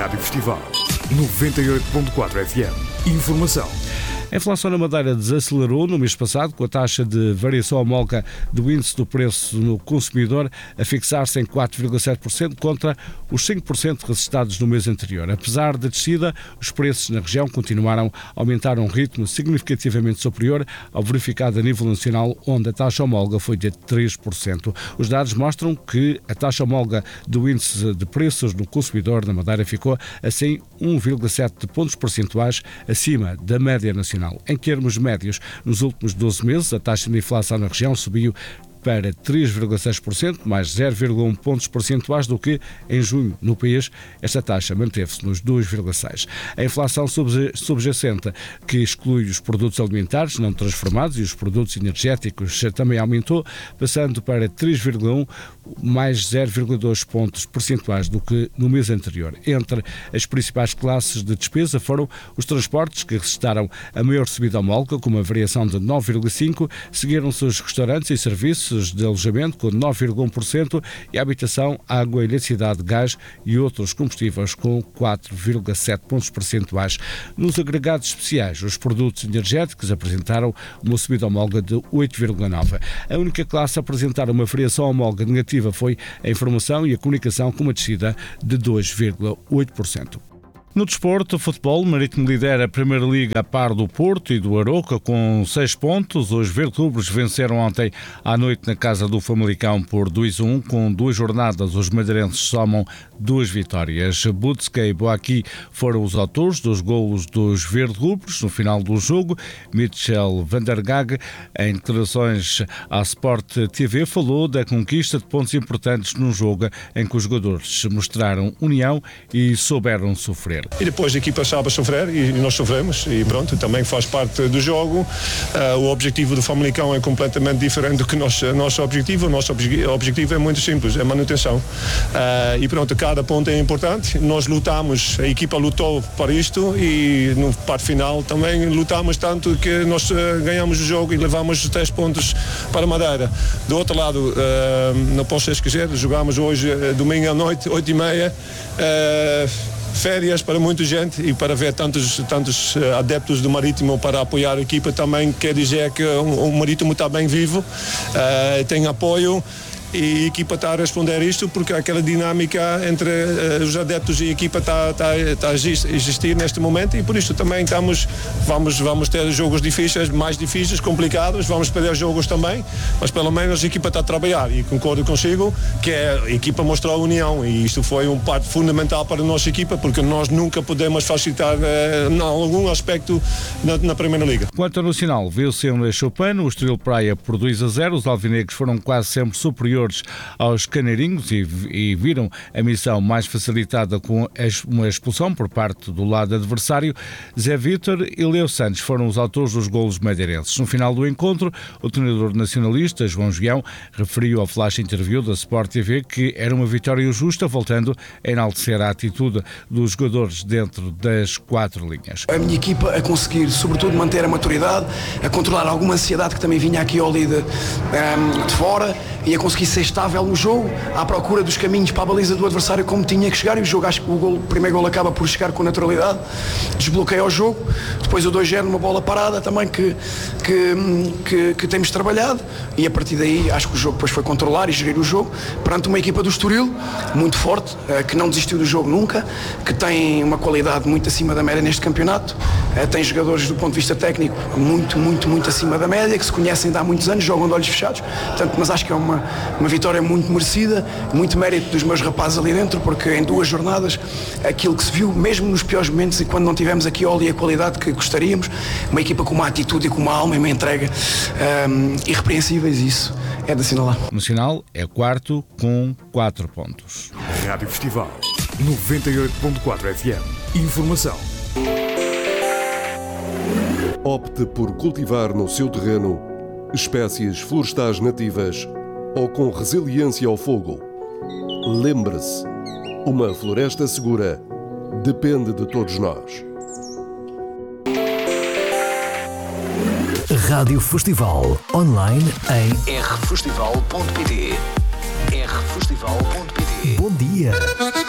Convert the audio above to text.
Rádio Festival 98.4 FM. Informação. A inflação na Madeira desacelerou no mês passado, com a taxa de variação homóloga do índice do preço no consumidor a fixar-se em 4,7% contra os 5% registrados no mês anterior. Apesar da descida, os preços na região continuaram a aumentar a um ritmo significativamente superior ao verificado a nível nacional, onde a taxa homóloga foi de 3%. Os dados mostram que a taxa homóloga do índice de preços no consumidor na Madeira ficou, assim, 1,7 pontos percentuais acima da média nacional. Em termos médios, nos últimos 12 meses, a taxa de inflação na região subiu para 3,6%, mais 0,1 pontos percentuais do que em junho. No país, esta taxa manteve-se nos 2,6%. A inflação subjacente, que exclui os produtos alimentares não transformados e os produtos energéticos, também aumentou, passando para 3,1%, mais 0,2 pontos percentuais do que no mês anterior. Entre as principais classes de despesa foram os transportes, que registraram a maior subida homóloga, com uma variação de 9,5%, seguiram-se os restaurantes e serviços de alojamento com 9,1% e a habitação, água, eletricidade, gás e outros combustíveis com 4,7 pontos percentuais. Nos agregados especiais, os produtos energéticos apresentaram uma subida homóloga de 8,9%. A única classe a apresentar uma variação homóloga negativa foi a informação e a comunicação, com uma descida de 2,8%. No desporto, o futebol, o Marítimo lidera a Primeira Liga a par do Porto e do Aroca com 6 pontos. Os verde-rubros venceram ontem à noite na casa do Famalicão por 2-1. Com 2 jornadas, os madeirenses somam 2 vitórias. Butska e Boaqui foram os autores dos golos dos verde-rubros no final do jogo. Mitchell van der Gag, em declarações à Sport TV, falou da conquista de pontos importantes num jogo em que os jogadores mostraram união e souberam sofrer. E depois a equipa sabe sofrer e nós sofremos e pronto, também faz parte do jogo. O objetivo do Famalicão é completamente diferente do que o nosso objetivo. O nosso objetivo é muito simples, é manutenção. E pronto, cada ponto é importante. Nós lutamos, a equipa lutou para isto e no parte final também lutamos tanto que nós ganhamos o jogo e levamos 10 pontos para Madeira. Do outro lado, não posso esquecer, jogamos hoje domingo à noite, 8h30. Férias para muita gente e para ver tantos adeptos do Marítimo para apoiar a equipa também quer dizer que o Marítimo está bem vivo, tem apoio. E a equipa está a responder a isto porque aquela dinâmica entre os adeptos e a equipa está a existir neste momento e por isso também vamos ter jogos difíceis, mais difíceis, complicados, vamos perder jogos também, mas pelo menos a equipa está a trabalhar e concordo consigo que a equipa mostrou a união e isto foi um parte fundamental para a nossa equipa porque nós nunca podemos facilitar em algum aspecto na Primeira Liga. Quanto ao Nacional, viu-se em Leixopano, o Estoril Praia por 2-0, os alvinegros foram quase sempre superiores aos caneirinhos e viram a missão mais facilitada com uma expulsão por parte do lado adversário. Zé Vítor e Leo Santos foram os autores dos golos madeirenses. No final do encontro, o treinador nacionalista, João João, referiu ao flash interview da Sport TV que era uma vitória justa, voltando a enaltecer a atitude dos jogadores dentro das 4 linhas. A minha equipa a conseguir, sobretudo, manter a maturidade, a controlar alguma ansiedade que também vinha aqui ao líder de fora e a conseguir ser estável no jogo, à procura dos caminhos para a baliza do adversário como tinha que chegar e o jogo, acho que o primeiro gol acaba por chegar com naturalidade, desbloqueia o jogo, depois o 2-0 numa bola parada também que temos trabalhado e a partir daí acho que o jogo depois foi controlar e gerir o jogo perante uma equipa do Estoril muito forte, que não desistiu do jogo nunca, que tem uma qualidade muito acima da média neste campeonato, tem jogadores do ponto de vista técnico muito acima da média, que se conhecem de há muitos anos, jogam de olhos fechados, portanto, mas acho que é uma vitória muito merecida, muito mérito dos meus rapazes ali dentro, porque em 2 jornadas aquilo que se viu, mesmo nos piores momentos e quando não tivemos aqui a a qualidade que gostaríamos, uma equipa com uma atitude e com uma alma e uma entrega irrepreensíveis, isso é de assinalar. O Nacional é quarto com 4 pontos. Rádio Festival 98.4 FM. Informação. Opte por cultivar no seu terreno espécies florestais nativas ou com resiliência ao fogo. Lembre-se, uma floresta segura depende de todos nós. Rádio Festival, online em rfestival.pt. rfestival.pt. Bom dia!